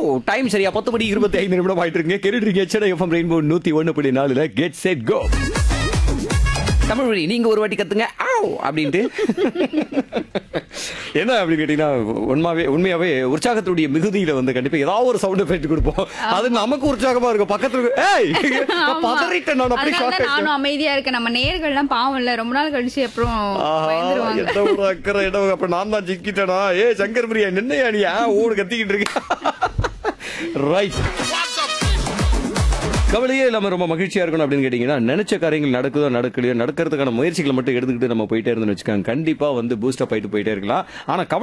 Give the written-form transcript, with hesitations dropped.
Time சரியா 10 மணி 25 நிமிடம் ஆயிட்டு இருக்குங்க. கேட்டுட்டு இருக்கீங்க Chennai FM rainbow 101.4 get set go. Tamil மொழி நீங்க ஒரு வாட்டி கத்துங்க ஆவ் அப்படின்ட்டு. என்ன அப்படின்னு கேட்டீங்கன்னா உண்மையாவே உற்சாகத்துடைய மிகுதியில வந்து கண்டிப்பா ஏதாவது ஒரு சவுண்ட் எஃபெக்ட் கொடுப்போம். அது நமக்கு உற்சாகமா இருக்கும். பக்கத்துல ஏய் பதறிட்டேன் நான் அப்படி ஷாக் ஆயிட்டேன். நானும் அமைதியா இருக்கேன். நம்ம நேயர்கள்லாம் பாவம் இல்ல, ரொம்ப நாள் கழிச்சு அப்புறம் பயந்துருவாங்க. என்ன ஒரு அக்கறை இடம் அப்ப நான் தான் சிக்கிட்டேனா? சங்கர் பிரியா நின்னையா நீ ஓடு கத்திக்கிட்டு இருக்க. ரைட். கவலையே இல்லாம ரொம்ப மகிழ்ச்சியா இருக்கணும் அப்படின்னு கேட்டீங்கன்னா, நினைச்ச காரியங்கள் நடக்குதோ நடக்கலையோ நடக்கிறதுக்கான முயற்சிகளை மட்டும் எடுத்துக்கிட்டு நம்ம போயிட்டே இருந்தோம்னு வச்சுக்கோங்க, கண்டிப்பா வந்து பூஸ்டப் ஆயிட்டு போயிட்டே இருக்கலாம். ஆனா